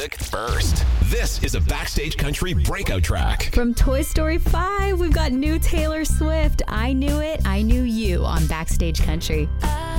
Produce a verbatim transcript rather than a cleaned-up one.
music first. This is a Backstage Country breakout track. From Toy Story five, we've got new Taylor Swift. I Knew It, I Knew You on Backstage Country. I